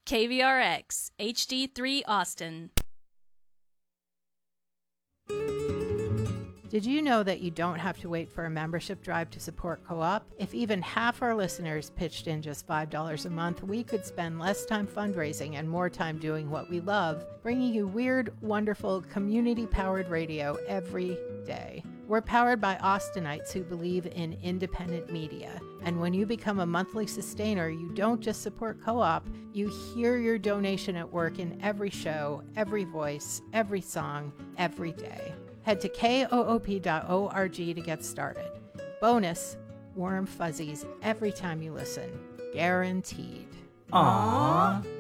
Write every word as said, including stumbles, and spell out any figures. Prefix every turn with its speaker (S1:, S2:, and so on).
S1: K V R X, H D three Austin.
S2: Did you know that you don't have to wait for a membership drive to support Co-op? If even half our listeners pitched in just five dollars a month, we could spend less time fundraising and more time doing what we love, bringing you weird, wonderful, community-powered radio every day. We're powered by Austinites who believe in independent media. And when you become a monthly sustainer, you don't just support Co-op, you hear your donation at work in every show, every voice, every song, every day. Head to K O O P dot org to get started. Bonus, warm fuzzies every time you listen. Guaranteed.
S3: Aww.